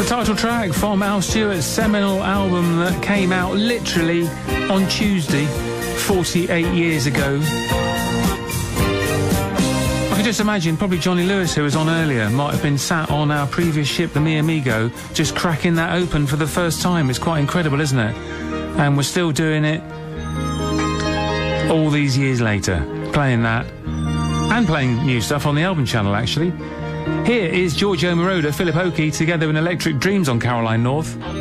Title track from Al Stewart's seminal album that came out literally on Tuesday, 48 years ago. I can just imagine probably Johnny Lewis, who was on earlier, might have been sat on our previous ship, the Mi Amigo, just cracking that open for the first time. It's quite incredible, isn't it? And we're still doing it all these years later, playing that and playing new stuff on the album channel, actually. Here is Giorgio Moroder, Philip Oakey, together in Electric Dreams on Caroline North.